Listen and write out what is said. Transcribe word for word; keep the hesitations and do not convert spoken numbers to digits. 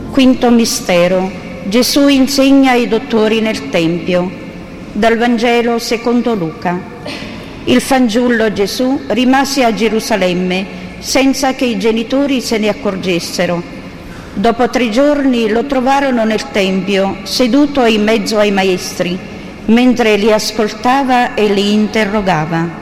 Quinto mistero. Gesù insegna ai dottori nel Tempio. Dal Vangelo secondo Luca. Il fanciullo Gesù rimase a Gerusalemme senza che i genitori se ne accorgessero. Dopo tre giorni lo trovarono nel Tempio, seduto in mezzo ai maestri, mentre li ascoltava e li interrogava.